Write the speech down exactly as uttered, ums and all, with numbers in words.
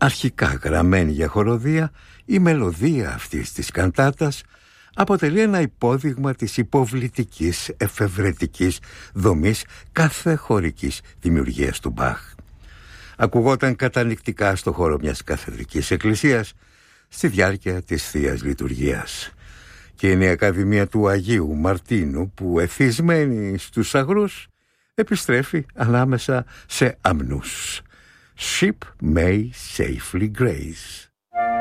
αρχικά γραμμένη για χοροδία, η μελωδία αυτής της καντάτας αποτελεί ένα υπόδειγμα της υποβλητικής, εφευρετικής δομής κάθε χωρικής δημιουργίας του Μπαχ. Ακουγόταν κατανυκτικά στο χώρο μιας καθεδρικής εκκλησίας στη διάρκεια της Θείας Λειτουργίας. Και είναι η Ακαδημία του Αγίου Μαρτίνου που, εθισμένη στους αγρούς, επιστρέφει ανάμεσα σε αμνούς. Ship may safely graze.